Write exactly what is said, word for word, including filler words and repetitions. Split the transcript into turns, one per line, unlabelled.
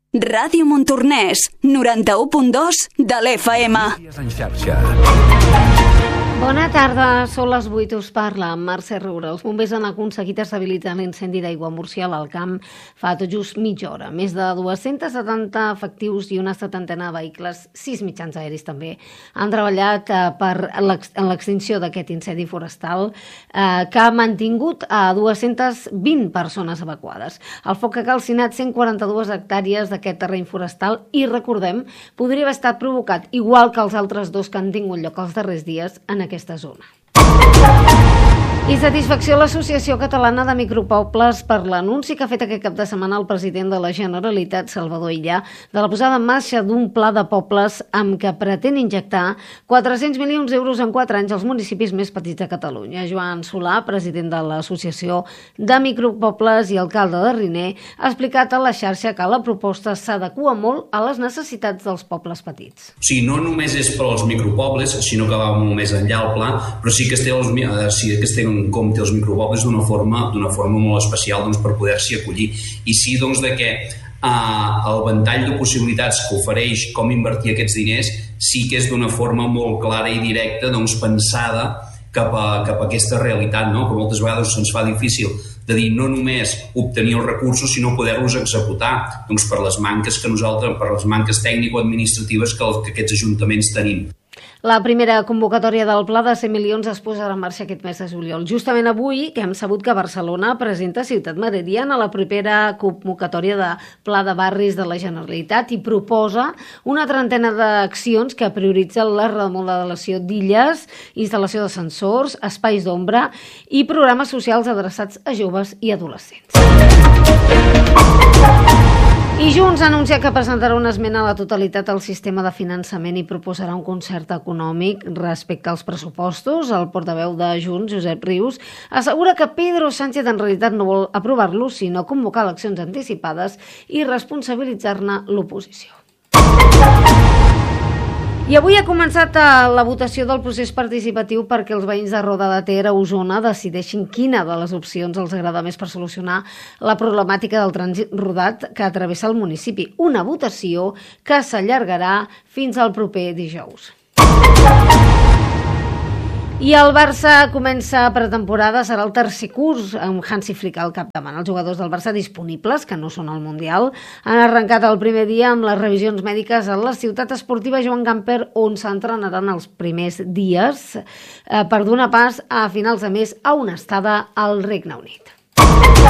Ràdio Montornès, noranta-u punt dos de l'F M.
Bona tarda, són les vuit, us parla Mercè Roura. Els bombers han aconseguit estabilitzar l'incendi d'aigua Murcial al camp fa tot just mitja hora. Més de dos-cents setanta efectius i una setantena de vehicles, sis mitjans aeris també, han treballat eh, per en l'extinció d'aquest incendi forestal eh, que ha mantingut a dos-centes vint persones evacuades. El foc ha calcinat cent quaranta-dues hectàrees d'aquest terreny forestal i, recordem, podria haver estat provocat igual que els altres dos que han tingut lloc els darrers dies en aquesta zona. I satisfacció a l'Associació Catalana de Micropobles per l'anunci que ha fet aquest cap de setmana el president de la Generalitat, Salvador Illa, de la posada en marxa d'un pla de pobles amb què pretén injectar quatre-cents milions d'euros en quatre anys als municipis més petits de Catalunya. Joan Solà, president de l'Associació de Micropobles i alcalde de Riner, ha explicat a la xarxa que la proposta s'adequa molt a les necessitats dels pobles petits.
O sigui, no només és per als micropobles, sinó que va molt més enllà el pla, però sí que es té, els, sí que es té en compte els micropobles d'una forma, d'una forma molt especial, doncs, per poder-s'hi acollir. I sí, doncs, de que eh, el ventall de possibilitats que ofereix com invertir aquests diners sí que és d'una forma molt clara i directa, doncs, pensada cap a, cap a aquesta realitat, no? Que moltes vegades se'ns fa difícil de dir no només obtenir els recursos, sinó poder-los executar, doncs, per les manques que nosaltres, per les manques tècnico-administratives que, que aquests ajuntaments tenim.
La primera convocatòria del pla de cent milions es posarà en marxa aquest mes de juliol. Justament avui, que hem sabut que Barcelona presenta Ciutat Meridiana a la propera convocatòria de Pla de Barris de la Generalitat i proposa una trentena d'accions que prioritzen la remodelació d'illes, instal·lació d'ascensors, espais d'ombra i programes socials adreçats a joves i adolescents. I Junts ha anunciat que presentarà una esmena a la totalitat al sistema de finançament i proposarà un concert econòmic respecte als pressupostos. El portaveu de Junts, Josep Rius, assegura que Pedro Sánchez en realitat no vol aprovar-lo, sinó convocar eleccions anticipades i responsabilitzar-ne l'oposició. I avui ha començat la votació del procés participatiu perquè els veïns de Roda de Ter a Osona decideixin quina de les opcions els agrada més per solucionar la problemàtica del trànsit rodat que travessa el municipi. Una votació que s'allargarà fins al proper dijous. I el Barça comença pretemporada, serà el tercer curs amb Hansi Flick al capdavant. Els jugadors del Barça disponibles, que no són al Mundial, han arrencat el primer dia amb les revisions mèdiques a la ciutat esportiva Joan Gamper, on s'entrenaran els primers dies eh, per donar pas a finals de mes a una estada al Regne Unit.